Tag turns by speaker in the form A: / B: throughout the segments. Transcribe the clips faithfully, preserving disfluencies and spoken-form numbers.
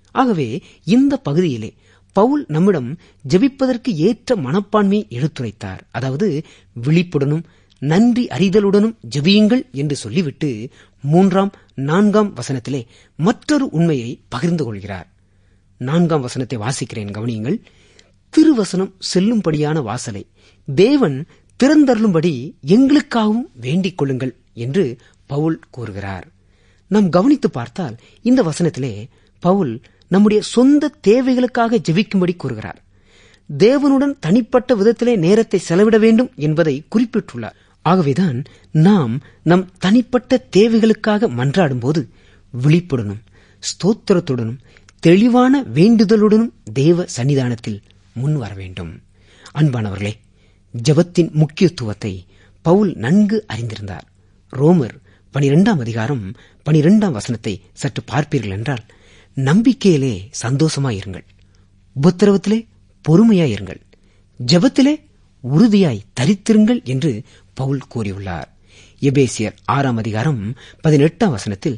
A: ஆகவே இந்த பகுதியிலே பவுல் நம்மிடம் ஜெபிப்பதற்கு ஏற்ற மனப்பான்மையை எடுத்துரைத்தார். அதாவது விழிப்புடனும் நன்றி அறிதலுடனும் ஜெபியுங்கள் என்று சொல்லிவிட்டு மூன்றாம் நான்காம் வசனத்திலே மற்றொரு உண்மையை பகிர்ந்து கொள்கிறார். நான்காம் வசனத்தை வாசிக்கிறேன், கவனியுங்கள். திருவசனம் செல்லும்படியான வாசலை தேவன் திறந்தருளும்படி எங்களுக்காகவும் வேண்டிக் கொள்ளுங்கள் என்று பவுல் கூறுகிறார். நாம் கவனித்து பார்த்தால் இந்த வசனத்திலே பவுல் நம்முடைய சொந்த தேவைகளுக்காக ஜெபிக்கும்படி கூறுகிறார். தேவனுடன் தனிப்பட்ட விதத்திலே நேரத்தை செலவிட வேண்டும் என்பதை குறிப்பிட்டுள்ளார். ஆகவேதான் நாம் நம் தனிப்பட்ட தேவைகளுக்காக மன்றாடும் போது விழிப்புடனும் ஸ்தோத்திரத்துடனும் தெளிவான வேண்டுதலுடனும் தேவ சன்னிதானத்தில் முன் வர வேண்டும். அன்பானவர்களே, ஜெபத்தின் முக்கியத்துவத்தை பவுல் நன்கு அறிந்திருந்தார். ரோமர் பனிரெண்டாம் அதிகாரம் பனிரெண்டாம் வசனத்தை சற்று பார்ப்பீர்கள் என்றால், நம்பிக்கையிலே சந்தோஷமாயிருங்கள், உபத்திரவத்திலே பொறுமையாயிருங்கள், ஜெபத்திலே உறுதியாய் தரித்திருங்கள் என்று பவுல் கூறியுள்ளார். எபேசியர் ஆறாம் அதிகாரம் பதினெட்டாம் வசனத்தில்,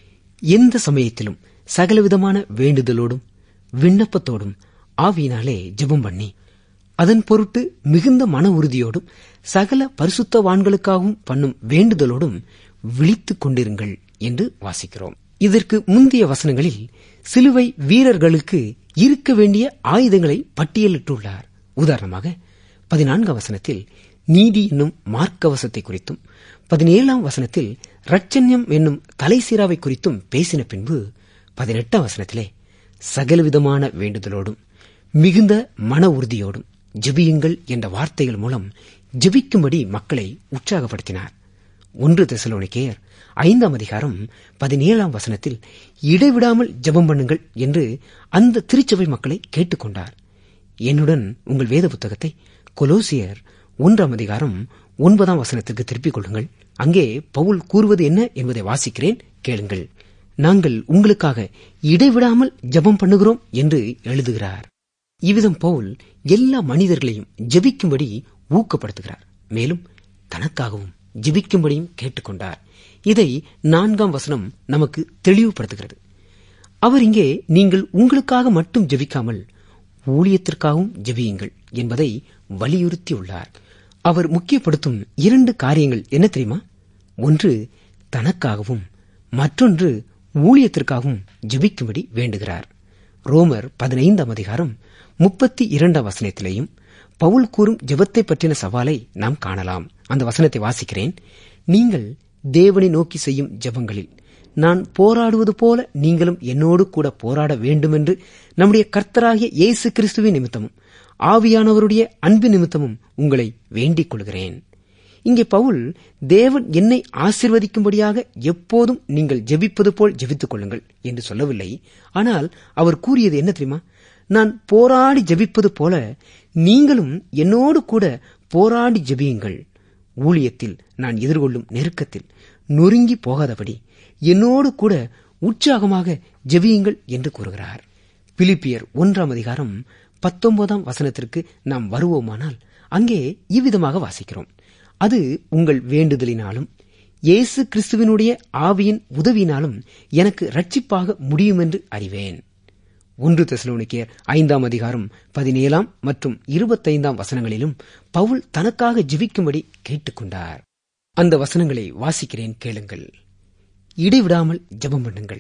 A: எந்த சமயத்திலும் சகலவிதமான வேண்டுதலோடும் விண்ணப்பத்தோடும் ஆவியினாலே ஜெபம் பண்ணி அதன் பொருட்டு மிகுந்த மன உறுதியோடும் சகல பரிசுத்தவான்களுக்காகவும் பண்ணும் வேண்டுதலோடும் விழித்துக் கொண்டிருங்கள் என்று வாசிக்கிறோம். இதற்கு முந்தைய வசனங்களில் சிலுவை வீரர்களுக்கு இருக்க வேண்டிய ஆயுதங்களை பட்டியலிட்டுள்ளார். உதாரணமாக பதினான்காம் வசனத்தில் நீதி என்னும் மார்க்கவசத்தை குறித்தும் பதினேழாம் வசனத்தில் இரட்சண்யம் என்னும் தலைசீராவை குறித்தும் பேசின பின்பு பதினெட்டாம் வசனத்திலே சகலவிதமான வேண்டுதலோடும் மிகுந்த மன உறுதியோடும் ஜெபியுங்கள் என்ற வார்த்தைகள் மூலம் ஜெபிக்கும்படி மக்களை உற்சாகப்படுத்தினார். ஒன்று தெசலோனிக்கேயர் ஐந்தாம் அதிகாரம் பதினேழாம் வசனத்தில் இடைவிடாமல் ஜெபம் பண்ணுங்கள் என்று அந்த திருச்சபை மக்களை கேட்டுக்கொண்டார். என்னுடன் உங்கள் வேத புத்தகத்தை கொலோசியர் ஒன்றாம் அதிகாரம் ஒன்பதாம் வசனத்திற்கு திருப்பிக் கொள்ளுங்கள். அங்கே பவுல் கூறுவது என்ன என்பதை வாசிக்கிறேன், கேளுங்கள். நாங்கள் உங்களுக்காக இடைவிடாமல் ஜெபம் பண்ணுகிறோம் என்று எழுதுகிறார். இவ்விதம் பவுல் எல்லா மனிதர்களையும் ஜெபிக்கும்படி ஊக்கப்படுத்துகிறார். மேலும் தனக்காகவும் ஜெபிக்கும்படியும் கேட்டுக்கொண்டார். இதை நான்காம் வசனம் நமக்கு தெளிவுபடுத்துகிறது. அவர் இங்கே நீங்கள் உங்களுக்காக மட்டும் ஜெபிக்காமல் ஊழியத்திற்காகவும் ஜெபியுங்கள் என்பதை வலியுறுத்தியுள்ளார். அவர் முக்கியப்படுத்தும் இரண்டு காரியங்கள் என்ன தெரியுமா? ஒன்று தனக்காகவும், மற்றொன்று ஊழியத்திற்காகவும் ஜெபிக்கும்படி வேண்டுகிறார். ரோமர் பதினைந்தாம் அதிகாரம் முப்பத்தி இரண்டாம் வசனத்திலேயும் பவுல் கூறும் ஜெபத்தை பற்றின சவாலை நாம் காணலாம். அந்த வசனத்தை வாசிக்கிறேன். நீங்கள் தேவனை நோக்கி செய்யும் ஜெபங்களில் நான் போராடுவது போல நீங்களும் என்னோடு கூட போராட வேண்டும் என்று நம்முடைய கர்த்தராகிய இயேசு கிறிஸ்துவின் நிமித்தமும் ஆவியானவருடைய அன்பு நிமித்தமும் உங்களை வேண்டிக் கொள்கிறேன். இங்கே பவுல் தேவன் என்னை ஆசீர்வதிக்கும்படியாக எப்போதும் நீங்கள் ஜெபிப்பது போல் ஜெபித்துக் கொள்ளுங்கள் என்று சொல்லவில்லை. ஆனால் அவர் கூறியது என்ன தெரியுமா? நான் போராடி ஜெபிப்பது போல நீங்களும் என்னோடு கூட போராடி ஜெபியுங்கள். ஊழியத்தில் நான் எதிர்கொள்ளும் நெருக்கத்தில் நொறுங்கி போகாதபடி என்னோடு கூட உற்சாகமாக ஜெபியுங்கள் என்று கூறுகிறார். பிலிப்பியர் ஒன்றாம் அதிகாரம் பத்தொன்பதாம் வசனத்திற்கு நாம் வருவோமானால் அங்கே இவ்விதமாக வாசிக்கிறோம். அது உங்கள் வேண்டுதலினாலும் இயேசு கிறிஸ்துவினுடைய ஆவியின் உதவியினாலும் எனக்கு இரட்சிப்பாக முடியும் என்று அறிவேன். ஒன்று தெசலோனிக்கேயர் ஐந்தாம் அதிகாரம் பதினேழாம் மற்றும் இருபத்தைந்தாம் வசனங்களிலும் பவுல் தனக்காக ஜெபிக்கும்படி கேட்டுக்கொண்டார். அந்த வசனங்களை வாசிக்கிறேன், கேளுங்கள். இடைவிடாமல் ஜெபம் பண்ணுங்கள்.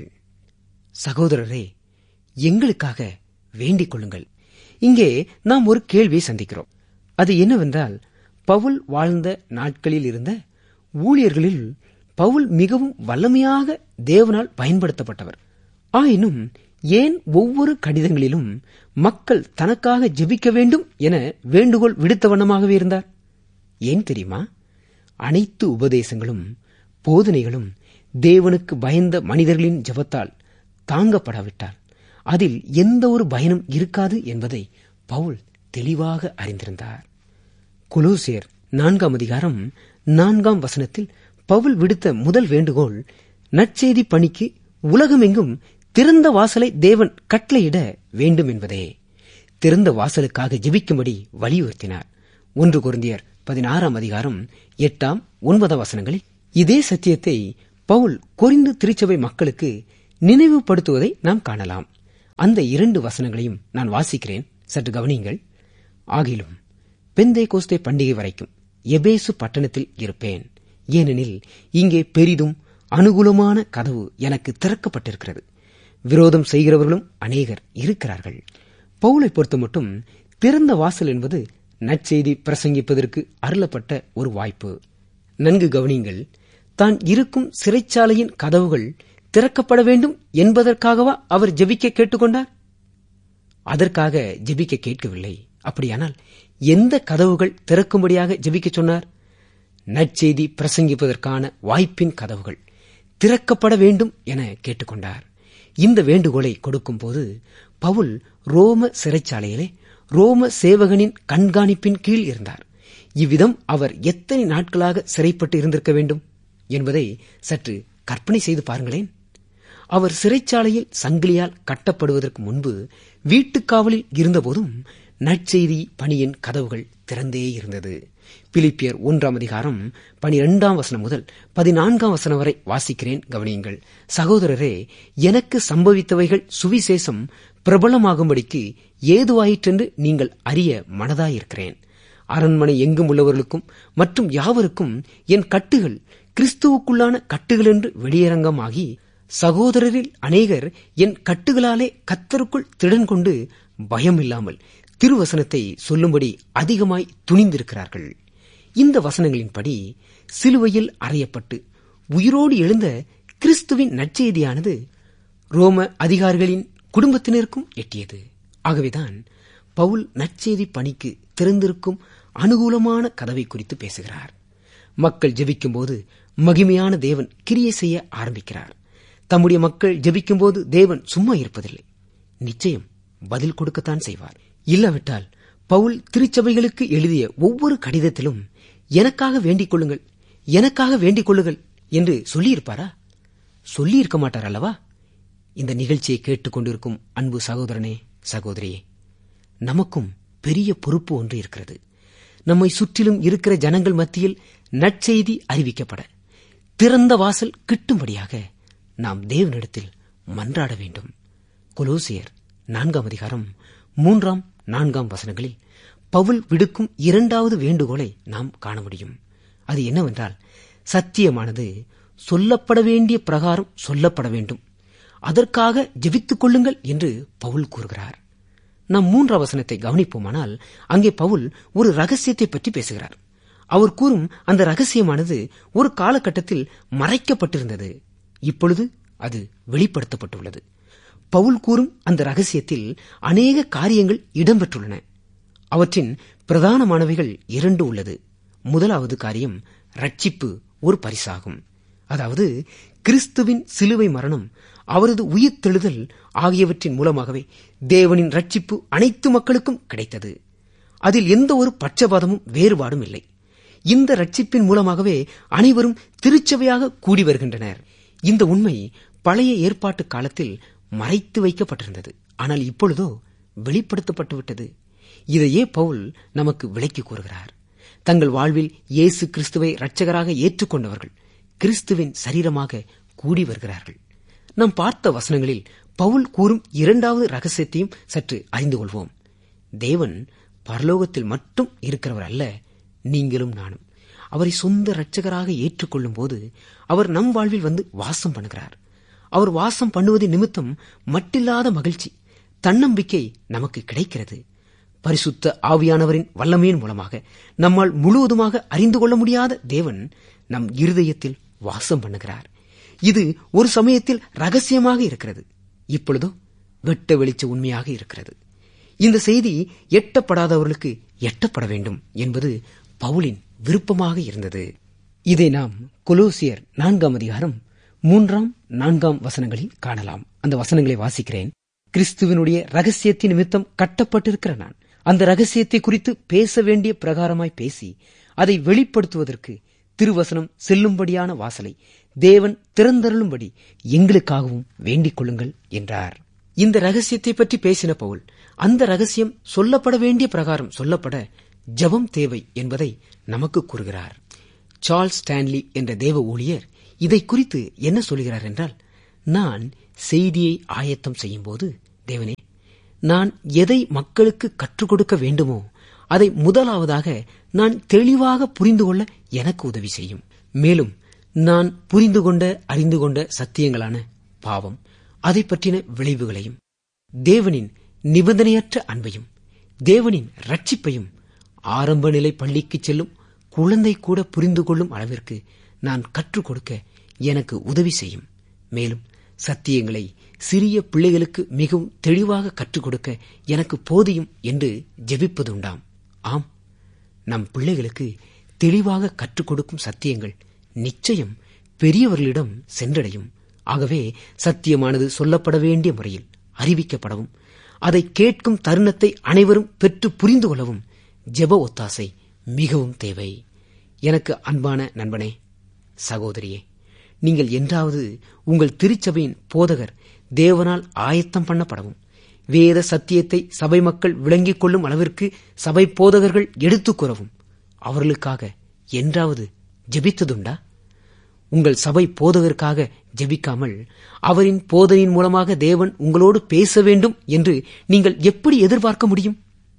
A: சகோதரரே, எங்களுக்காக வேண்டிக் கொள்ளுங்கள். இங்கே நாம் ஒரு கேள்வியை சந்திக்கிறோம். அது என்னவென்றால், பவுல் வாழ்ந்த நாட்களில் இருந்த ஊழியர்களில் பவுல் மிகவும் வல்லமையாக தேவனால் பயன்படுத்தப்பட்டவர். ஆயினும் ஏன் ஒவ்வொரு கடிதங்களிலும் மக்கள் தனக்காக ஜெபிக்க வேண்டும் என வேண்டுகோள் விடுத்த வண்ணமாகவே இருந்தார்? ஏன் தெரியுமா? அனைத்து உபதேசங்களும் போதனைகளும் தேவனுக்கு பயந்த மனிதர்களின் ஜெபத்தால் தாங்கப்படாவிட்டால் அதில் எந்த ஒரு பயனும் இருக்காது என்பதை பவுல் தெளிவாக அறிந்திருந்தார். கொலோசியர் நான்காம் அதிகாரம் நான்காம் வசனத்தில் பவுல் விடுத்த முதல் வேண்டுகோள் நற்செய்தி பணிக்கு உலகமெங்கும் திறந்த வாசலை தேவன் கட்டளையிட வேண்டும் என்பதே. திறந்த வாசலுக்காக ஜெபிக்கும்படி வலியுறுத்தினார். ஒன்று கொரிந்தியர் பதினாறாம் அதிகாரம் எட்டாம் ஒன்பதாம் வசனங்களில் இதே சத்தியத்தை பவுல் கொரிந்து திருச்சபை மக்களுக்கு நினைவுபடுத்துவதை நாம் காணலாம். அந்த இரண்டு வசனங்களையும் நான் வாசிக்கிறேன், சற்று கவனியுங்கள். ஆகிலும் பெந்தே கோஸ்தே பண்டிகை வரைக்கும் எபேசு பட்டணத்தில் இருப்பேன், ஏனெனில் இங்கே பெரிதும் அனுகூலமான கதவு எனக்கு திறக்கப்பட்டிருக்கிறது. விரோதம் செய்கிறவர்களும் அநேகர் இருக்கிறார்கள். பவுலை பொறுத்த மட்டும் திறந்த வாசல் என்பது நற்செய்தி பிரசங்கிப்பதற்கு அருளப்பட்ட ஒரு வாய்ப்பு. நன்கு கவனியுங்கள். தான் இருக்கும் சிறைச்சாலையின் கதவுகள் திறக்கப்பட வேண்டும் என்பதற்காகவா அவர் ஜெபிக்க கேட்டுக்கொண்டார்? அதற்காக ஜெபிக்க கேட்கவில்லை. அப்படியானால் எந்த கதவுகள் திறக்கும்படியாக ஜெபிக்க சொன்னார்? நற்செய்தி பிரசங்கிப்பதற்கான வாய்ப்பின் கதவுகள் திறக்கப்பட வேண்டும் என கேட்டுக்கொண்டார். இந்த வேண்டுகோளை கொடுக்கும் போது பவுல் ரோம சிறைச்சாலையிலே ரோம சேவகனின் கண்காணிப்பின் கீழ் இருந்தார். இவ்விதம் அவர் எத்தனை நாட்களாக சிறைப்பட்டு இருந்திருக்க வேண்டும் என்பதை சற்று கற்பனை செய்து பாருங்களேன். அவர் சிறைச்சாலையில் சங்கிலியால் கட்டப்படுவதற்கு முன்பு வீட்டுக்காவலில் இருந்தபோதும் நற்செய்தி பணியின் கதவுகள் திறந்தே இருந்தது. பிலிப்பியர் ஒன்றாம் அதிகாரம் பனிரெண்டாம் வசனம் முதல் பதினான்காம் வசனம் வரை வாசிக்கிறேன், கவனியுங்கள். சகோதரரே, எனக்கு சம்பவித்தவைகள் சுவிசேஷம் பிரபலமாகும்படிக்கு ஏதுவாயிற்றென்று நீங்கள் அறிய மனதாயிருக்கிறேன். அரண்மனை எங்கும் உள்ளவர்களுக்கும் மற்றும் யாவருக்கும் என் கட்டுகள் கிறிஸ்துவுக்குள்ளான கட்டுகள் என்று வெளியரங்கமாகி, சகோதரரில் அநேகர் என் கட்டுகளாலே கர்த்தருக்குள் திடன் கொண்டு பயமில்லாமல் திருவசனத்தை சொல்லும்படி அதிகமாய் துணிந்திருக்கிறார்கள். இந்த வசனங்களின்படி சிலுவையில் அறையப்பட்டு உயிரோடு எழுந்த கிறிஸ்துவின் நற்செய்தியானது ரோம அதிகாரிகளின் குடும்பத்தினருக்கும் எட்டியது. ஆகவேதான் பவுல் நற்செய்தி பணிக்கு திறந்திருக்கும் அனுகூலமான கதவை குறித்து பேசுகிறார். மக்கள் ஜெபிக்கும் போது மகிமையான தேவன் கிரியை செய்ய ஆரம்பிக்கிறார். தம்முடைய மக்கள் ஜெபிக்கும் போது தேவன் சும்மா இருப்பதில்லை, நிச்சயம் பதில் கொடுக்கத்தான் செய்வார். இல்லாவிட்டால் பவுல் திருச்சபைகளுக்கு எழுதிய ஒவ்வொரு கடிதத்திலும் எனக்காக வேண்டிக் கொள்ளுங்கள், எனக்காக வேண்டிக் கொள்ளுங்கள் என்று சொல்லியிருப்பாரா? சொல்லியிருக்க மாட்டார் அல்லவா? இந்த நிகழ்ச்சியை கேட்டுக் கொண்டிருக்கும் அன்பு சகோதரனே, சகோதரியே, நமக்கும் பெரிய பொறுப்பு ஒன்று இருக்கிறது. நம்மை சுற்றிலும் இருக்கிற ஜனங்கள் மத்தியில் நற்செய்தி அறிவிக்கப்பட திறந்த வாசல் கிட்டும்படியாக நாம் தேவனிடத்தில் மன்றாட வேண்டும். கொலோசியர் நான்காம் அதிகாரம் மூன்றாம் நான்காம் வசனங்களில் பவுல் விடுக்கும் இரண்டாவது வேண்டுகோளை நாம் காண முடியும். அது என்னவென்றால், சத்தியமானது சொல்லப்பட வேண்டிய பிரகாரம் சொல்லப்பட வேண்டும், அதற்காக ஜெபித்துக் கொள்ளுங்கள் என்று பவுல் கூறுகிறார். நாம் மூன்றாம் வசனத்தை கவனிப்போமானால், அங்கே பவுல் ஒரு ரகசியத்தை பற்றி பேசுகிறார். அவர் கூறும் அந்த ரகசியமானது ஒரு காலகட்டத்தில் மறைக்கப்பட்டிருந்தது, இப்பொழுது அது வெளிப்படுத்தப்பட்டுள்ளது. பவுல் கூறும் அந்த ரகசியத்தில் அநேக காரியங்கள் இடம்பெற்றுள்ளன. அவற்றின் பிரதானமானவைகள் இரண்டு உள்ளது. முதலாவது காரியம் ரட்சிப்பு ஒரு பரிசாகும். அதாவது கிறிஸ்துவின் சிலுவை மரணம், அவரது உயிர்த்தெழுதல் ஆகியவற்றின் மூலமாகவே தேவனின் ரட்சிப்பு அனைத்து மக்களுக்கும் கிடைத்தது. அதில் எந்த ஒரு பட்சபாதமும் வேறுபாடும் இல்லை. இந்த ரட்சிப்பின் மூலமாகவே அனைவரும் திருச்சபையாக கூடி வருகின்றனர். இந்த உண்மை பழைய ஏற்பாட்டு காலத்தில் மறைத்து வைக்கப்பட்டிருந்தது. ஆனால் இப்பொழுதோ வெளிப்படுத்தப்பட்டுவிட்டது. இதையே பவுல் நமக்கு விளக்கி கூறுகிறார். தங்கள் வாழ்வில் இயேசு கிறிஸ்துவை இரட்சகராக ஏற்றுக்கொண்டவர்கள் கிறிஸ்துவின் சரீரமாக கூடி வருகிறார்கள். நாம் பார்த்த வசனங்களில் பவுல் கூறும் இரண்டாவது ரகசியத்தையும் சற்று அறிந்து கொள்வோம். தேவன் பரலோகத்தில் மட்டும் இருக்கிறவர் அல்ல, நீங்களும் நானும் அவரை சொந்த இரட்சகராக ஏற்றுக்கொள்ளும் போது அவர் நம் வாழ்வில் வந்து வாசம் பண்ணுகிறார். அவர் வாசம் பண்ணுவதின் நிமித்தம் மட்டில்லாத மகிழ்ச்சி, தன்னம்பிக்கை நமக்கு கிடைக்கிறது. பரிசுத்த ஆவியானவரின் வல்லமையின் மூலமாக நம்மால் முழுவதுமாக அறிந்து கொள்ள முடியாத தேவன் நம் இருதயத்தில் வாசம் பண்ணுகிறார். இது ஒரு சமயத்தில் ரகசியமாக இருக்கிறது, இப்பொழுதோ வெட்ட வெளிச்ச உண்மையாக இருக்கிறது. இந்த செய்தி எட்டப்படாதவர்களுக்கு எட்டப்பட வேண்டும் என்பது பவுலின் விருப்பமாக இருந்தது. இதை நாம் கொலோசியர் நான்காம் அதிகாரம் மூன்றாம் நான்காம் வசனங்களில் காணலாம். அந்த வசனங்களை வாசிக்கிறேன். கிறிஸ்துவனுடைய ரகசியத்தின் நிமித்தம் கட்டப்பட்டிருக்கிற நான் அந்த ரகசியத்தை குறித்து பேச வேண்டிய பிரகாரமாய் பேசி அதை வெளிப்படுத்துவதற்கு திருவசனம் செல்லும்படியான வாசலை தேவன் திறந்தருளும்படி எங்களுக்காகவும் வேண்டிக் கொள்ளுங்கள் என்றார். இந்த ரகசியத்தை பற்றி பேசின பவுல் அந்த ரகசியம் சொல்லப்பட வேண்டிய பிரகாரம் சொல்லப்பட ஜெபம் தேவை என்பதை நமக்கு கூறுகிறார். சார்ல்ஸ் ஸ்டான்லி என்ற தேவ ஊழியர் இதை குறித்து என்ன சொல்கிறார் என்றால், நான் செய்தியை ஆயத்தம் செய்யும் போது தேவனே, நான் எதை மக்களுக்கு கற்றுக் கொடுக்க வேண்டுமோ அதை முதலாவதாக நான் தெளிவாக புரிந்து கொள்ள எனக்கு உதவி செய்யும். மேலும் நான் புரிந்து கொண்ட அறிந்து கொண்ட சத்தியங்களான பாவம், அதை பற்றின விளைவுகளையும், தேவனின் நிபந்தனையற்ற அன்பையும், தேவனின் ரட்சிப்பையும் ஆரம்ப நிலை பள்ளிக்கு செல்லும் குழந்தை கூட புரிந்து கொள்ளும் அளவிற்கு நான் கற்றுக் கொடுக்க எனக்கு உதவி செய்யும். மேலும் சத்தியங்களை சிறிய பிள்ளைகளுக்கு மிகவும் தெளிவாக கற்றுக் கொடுக்க எனக்கு போதியும் என்று ஜெபிப்பதுண்டாம். ஆம், நம் பிள்ளைகளுக்கு தெளிவாக கற்றுக் கொடுக்கும் சத்தியங்கள் நிச்சயம் பெரியவர்களிடம் சென்றடையும். ஆகவே சத்தியமானது சொல்லப்பட வேண்டிய முறையில் அறிவிக்கப்படவும், அதை கேட்கும் தருணத்தை அனைவரும் பெற்று புரிந்து கொள்ளவும் ஜெப ஒத்தாசை மிகவும் தேவை. எனக்கு அன்பான நண்பனே, சகோதரியே, நீங்கள் என்றாவது உங்கள் திருச்சபையின் போதகர் தேவனால் ஆயத்தம் பண்ணப்படவும், வேத சத்தியத்தை சபை மக்கள் விளங்கிக் கொள்ளும் அளவிற்கு சபை போதகர்கள் எடுத்துக் கூறவும் அவர்களுக்காக என்றாவது ஜெபித்ததுண்டா? உங்கள் சபை போதகருக்காக ஜெபிக்காமல் அவரின் போதனையின் மூலமாக தேவன் உங்களோடு பேச வேண்டும் என்று நீங்கள் எப்படி எதிர்பார்க்க முடியும்?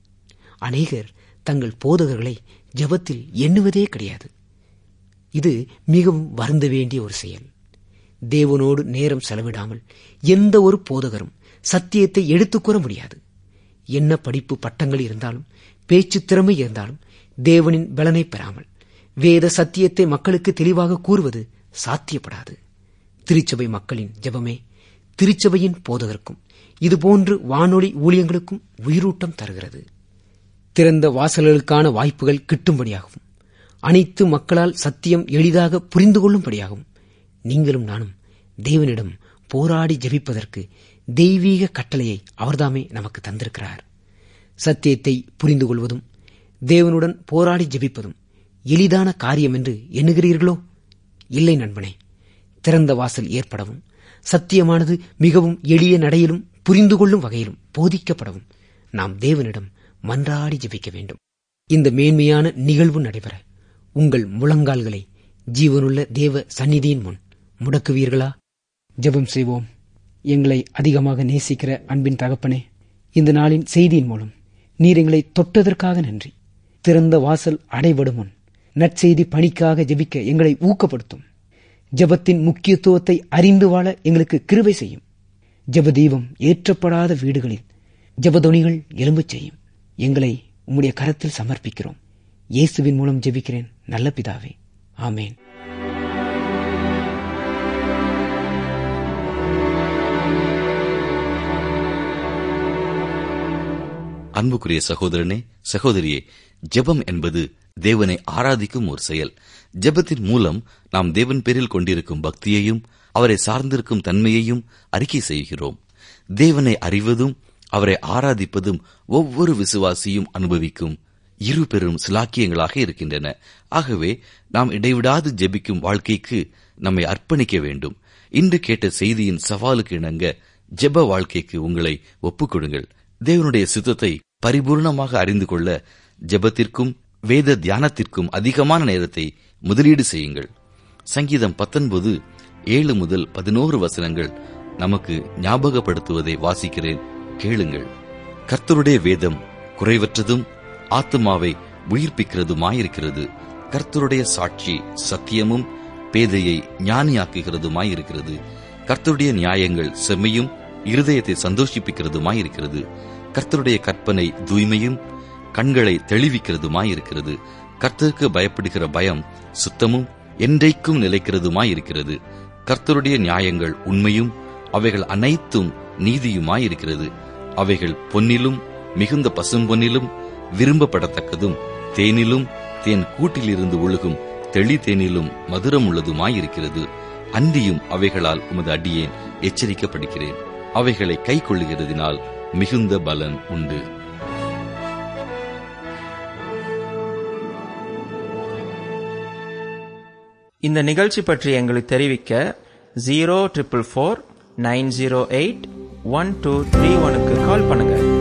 A: அநேகர் தங்கள் போதகர்களை ஜெபத்தில் எண்ணுவதே கிடையாது. இது மிகவும் வருந்த வேண்டிய ஒரு செயல். தேவனோடு நேரம் செலவிடாமல் எந்த ஒரு போதகரும் சத்தியத்தை எடுத்துக் கூற முடியாது. என்ன படிப்பு பட்டங்கள் இருந்தாலும், பேச்சு திறமை இருந்தாலும், தேவனின் பலனை பெறாமல் வேத சத்தியத்தை மக்களுக்கு தெளிவாக கூறுவது சாத்தியப்படாது. திருச்சபை மக்களின் ஜெபமே திருச்சபையின் போதகருக்கும் இதுபோன்று வானொலி ஊழியங்களுக்கும் உயிரூட்டம் தருகிறது. திறந்த வாசல்களுக்கான வாய்ப்புகள் கிட்டும்படியாகவும், அனைத்து மக்களால் சத்தியம் எளிதாக புரிந்து கொள்ளும்படியாகவும் நீங்களும் நானும் தேவனிடம் போராடி ஜெபிப்பதற்கு தெய்வீக கட்டளையை அவர்தாமே நமக்கு தந்திருக்கிறார். சத்தியத்தை புரிந்து கொள்வதும் தேவனுடன் போராடி ஜெபிப்பதும் எளிதான காரியம் என்று எண்ணுகிறீர்களோ? இல்லை நண்பனே. திறந்த வாசல் ஏற்படவும், சத்தியமானது மிகவும் எளிய நடையிலும் புரிந்து கொள்ளும் வகையிலும் போதிக்கப்படவும் நாம் தேவனிடம் மன்றாடி ஜெபிக்க வேண்டும். இந்த மேன்மையான நிகழ்வு நடைபெற உங்கள் முழங்கால்களை ஜீவனுள்ள தேவ சந்நிதியின் முன் முடக்குவீர்களா? ஜெபம் செய்வோம். எங்களை அதிகமாக நேசிக்கிற அன்பின் தகப்பனே, இந்த நாளின் செய்தியின் மூலம் நீர் எங்களை தொட்டதற்காக நன்றி. திறந்த வாசல் அடைபடும் முன் நற்செய்தி பணிக்காக ஜெபிக்க எங்களை ஊக்கப்படுத்தும். ஜெபத்தின் முக்கியத்துவத்தை அறிந்து வாழ எங்களுக்கு கிருபை செய்யும். ஜெப தீபம் ஏற்றப்படாத வீடுகளில் ஜெபதொனிகள் எழும்பச் செய்யும். எங்களை உம்முடைய கரத்தில் சமர்ப்பிக்கிறோம். இயேசுவின் மூலம் ஜெபிக்கிறேன் நல்ல பிதாவே, ஆமேன்.
B: அன்புக்குரிய சகோதரனே, சகோதரியே, ஜெபம் என்பது தேவனை ஆராதிக்கும் ஒரு செயல். ஜெபத்தின் மூலம் நாம் தேவன் பேரில் கொண்டிருக்கும் பக்தியையும் அவரை சார்ந்திருக்கும் தன்மையையும் அறிக்கை செய்கிறோம். தேவனை அறிவதும் அவரை ஆராதிப்பதும் ஒவ்வொரு விசுவாசியும் அனுபவிக்கும் இரு பெரும் சிலாக்கியங்களாக இருக்கின்றன. ஆகவே நாம் இடைவிடாது ஜெபிக்கும் வாழ்க்கைக்கு நம்மை அர்ப்பணிக்க வேண்டும். இன்று கேட்ட செய்தியின் சவாலுக்கு இணங்க ஜெப வாழ்க்கைக்கு உங்களை ஒப்புக் கொடுங்கள். தேவனுடைய சித்தத்தை பரிபூர்ணமாக அறிந்து கொள்ள ஜெபத்திற்கும் வேத தியானத்திற்கும் அதிகமான நேரத்தை முதலீடு செய்யுங்கள். சங்கீதம் பத்தொன்பது ஏழு முதல் பதினோரு வசனங்கள் நமக்கு ஞாபகப்படுத்துவதை வாசிக்கிறேன், கேளுங்கள். கர்த்தருடைய வேதம் குறைவற்றதும் ஆத்துமாவை உயிர்ப்பிக்கிறதுமாயிருக்கிறது. கர்த்தருடைய சாட்சி சத்தியமும் பேதையை ஞானியாக்குகிறதுமாயிருக்கிறது. கர்த்தருடைய நியாயங்கள் செம்மையும் இருதயத்தை சந்தோஷிப்பிக்கிறதுமாயிருக்கிறது. கர்த்தருடைய கற்பனை தூய்மையும் கண்களை தெளிவிக்கிறதுமாயிருக்கிறது. கர்த்தருக்கு பயப்படுகிற பயம் சுத்தமும் என்றைக்கும் நிலைக்கிறதுமாயிருக்கிறது. கர்த்தருடைய நியாயங்கள் உண்மையும் அவைகள் அனைத்தும் நீதியுமாயிருக்கிறது. அவைகள் பொன்னிலும் மிகுந்த பசும்பொன்னிலும் விரும்பப்படத்தக்கதும் தேனிலும் தேன் கூட்டிலிருந்து ஒழுகும் தெளி தேனிலும் மதுரம் உள்ளதுமாயிருக்கிறது. அன்றியும் அவைகளால் உமது அடியேன் எச்சரிக்கப்படுகிறேன். அவைகளை கை கொள்ளுகிறதினால் மிகுந்த பலன் உண்டு.
C: இந்த நிகழ்ச்சி பற்றி எங்களுக்கு தெரிவிக்க zero triple four nine zero eight one two three ஒனுக்கு கால் பண்ணுங்க.